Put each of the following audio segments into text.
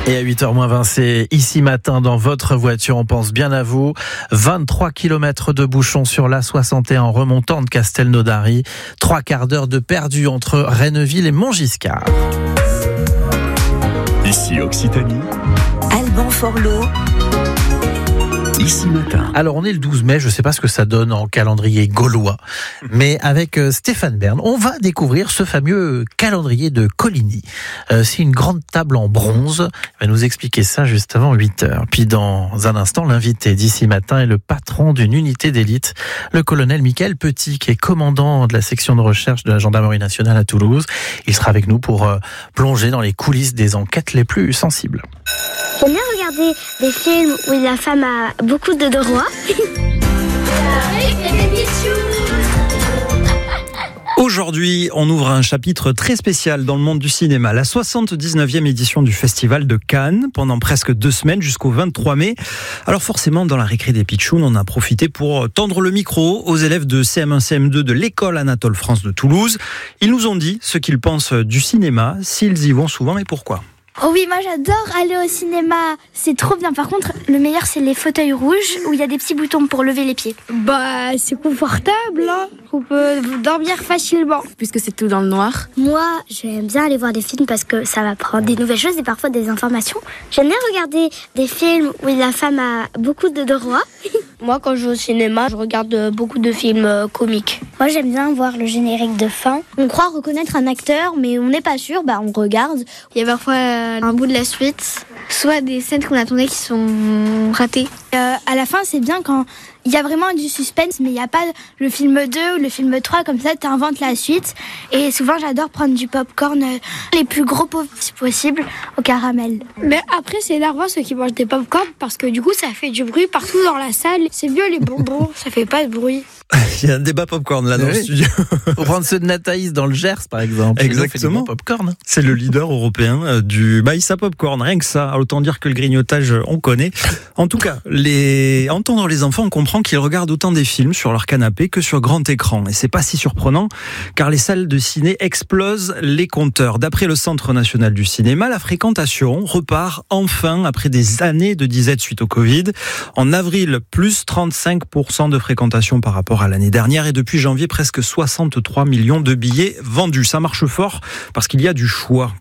Et à 8h20, c'est Ici Matin dans votre voiture. On pense bien à vous. 23 km de bouchons sur l'A61 remontant de Castelnaudary. 3 quarts d'heure de perdu entre Renneville et Montgiscard. Ici Occitanie. Alban Forlot. Ici Matin. Alors on est le 12 mai, je ne sais pas ce que ça donne en calendrier gaulois, mais avec Stéphane Bern, on va découvrir ce fameux calendrier de Coligny. C'est une grande table en bronze, il va nous expliquer ça juste avant 8h. Puis dans un instant, l'invité d'Ici Matin est le patron d'une unité d'élite, le colonel Michael Petit, qui est commandant de la section de recherche de la gendarmerie nationale à Toulouse. Il sera avec nous pour plonger dans les coulisses des enquêtes les plus sensibles. J'aime bien regarder des films où la femme a beaucoup de droits. Aujourd'hui, on ouvre un chapitre très spécial dans le monde du cinéma, la 79e édition du Festival de Cannes, pendant presque 2 semaines jusqu'au 23 mai. Alors forcément, dans la récré des Pitchouns, on a profité pour tendre le micro aux élèves de CM1, CM2 de l'école Anatole France de Toulouse. Ils nous ont dit ce qu'ils pensent du cinéma, s'ils y vont souvent et pourquoi. Oh oui, moi j'adore aller au cinéma, c'est trop bien. Par contre, le meilleur c'est les fauteuils rouges où il y a des petits boutons pour lever les pieds. Bah, c'est confortable, hein. On peut dormir facilement. Puisque c'est tout dans le noir. Moi, j'aime bien aller voir des films parce que ça m'apprend des nouvelles choses et parfois des informations. J'aime bien regarder des films où la femme a beaucoup de droits. Moi, quand je vais au cinéma, je regarde beaucoup de films comiques. Moi, j'aime bien voir le générique de fin. On croit reconnaître un acteur, mais on n'est pas sûr, on regarde. Il y a parfois un bout de la suite, soit des scènes qu'on a tournées qui sont ratées. À la fin, c'est bien quand il y a vraiment du suspense, mais il n'y a pas le film 2 ou le film 3, comme ça, tu inventes la suite. Et souvent, j'adore prendre du popcorn, les plus gros possibles, au caramel. Mais après, c'est énervant ceux qui mangent des popcorn, parce que du coup, ça fait du bruit partout dans la salle. C'est mieux les bonbons, ça fait pas de bruit. Il y a un débat popcorn là dans le studio. Faut prendre ceux de Nathaïs dans le Gers, par exemple. Exactement. Popcorn. C'est le leader européen du Baïssa Popcorn. Rien que ça. Autant dire que le grignotage, on connaît. En tout cas, entendre les enfants, on comprend qu'ils regardent autant des films sur leur canapé que sur grand écran. Et c'est pas si surprenant, car les salles de ciné explosent les compteurs. D'après le Centre national du cinéma, la fréquentation repart enfin après des années de disette suite au Covid. En avril, plus 35% de fréquentation par rapport à l'année dernière, et depuis janvier, presque 63 millions de billets vendus. Ça marche fort parce qu'il y a du choix.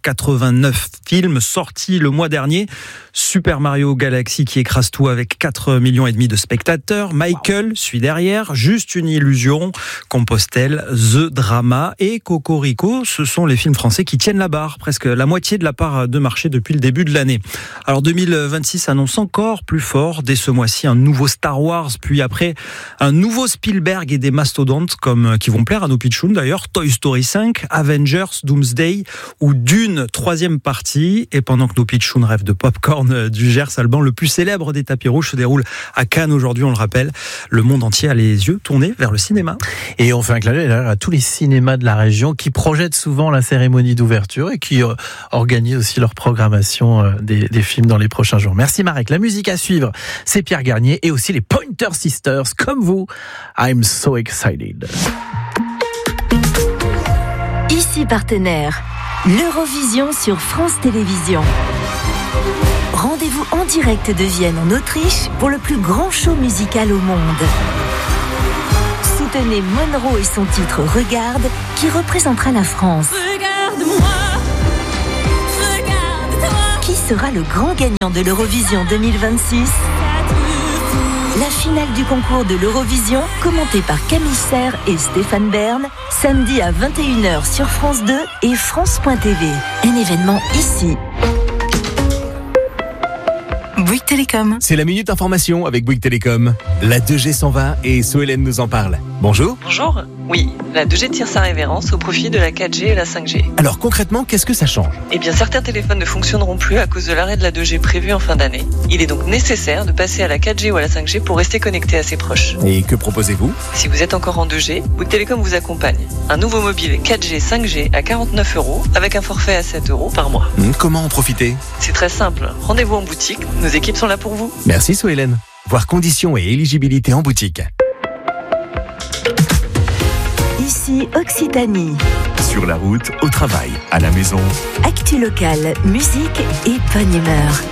89 films sortis le mois dernier. Super Mario Galaxy qui écrase tout avec 4,5 millions de spectateurs. Michael suit derrière. Juste une illusion. Compostelle, The Drama et Cocorico. Ce sont les films français qui tiennent la barre. Presque la moitié de la part de marché depuis le début de l'année. Alors 2026 annonce encore plus fort. Dès ce mois-ci, un nouveau Star Wars. Puis après, un nouveau Spielberg et des mastodontes qui vont plaire à nos pitchouns d'ailleurs. Toy Story 5, Avengers, Doomsday ou Dune, 3e partie. Et pendant que nos pitchouns rêvent de popcorn du Gers, Alban, le plus célèbre des tapis rouges se déroule à Cannes aujourd'hui, on le rappelle. Le monde entier a les yeux tournés vers le cinéma. Et on fait un clin d'œil à tous les cinémas de la région qui projettent souvent la cérémonie d'ouverture et qui organisent aussi leur programmation des films dans les prochains jours. Merci Marek. La musique à suivre, c'est Pierre Garnier et aussi les Pointer Sisters comme vous. I'm so excited. Ici partenaire, l'Eurovision sur France Télévisions. Rendez-vous en direct de Vienne en Autriche pour le plus grand show musical au monde. Soutenez Monroe et son titre Regarde qui représentera la France. Regarde-moi, regarde-toi. Qui sera le grand gagnant de l'Eurovision 2026 ? La finale du concours de l'Eurovision, commentée par Camille Serre et Stéphane Bern, samedi à 21h sur France 2 et France.tv. Un événement ici. Bouygues Télécom. C'est la Minute Information avec Bouygues Télécom. La 2G s'en va et Sohélène nous en parle. Bonjour. Bonjour. Oui, la 2G tire sa révérence au profit de la 4G et la 5G. Alors concrètement, qu'est-ce que ça change ? Eh bien, certains téléphones ne fonctionneront plus à cause de l'arrêt de la 2G prévu en fin d'année. Il est donc nécessaire de passer à la 4G ou à la 5G pour rester connecté à ses proches. Et que proposez-vous ? Si vous êtes encore en 2G, Bouygues Télécom vous accompagne. Un nouveau mobile 4G, 5G à 49 € avec un forfait à 7 € par mois. Comment en profiter ? C'est très simple. Rendez-vous en boutique. Nos équipes sont là pour vous. Merci Sohélène. Voir conditions et éligibilité en boutique. Ici Occitanie. Sur la route, au travail, à la maison. Actu locale, musique et bonne humeur.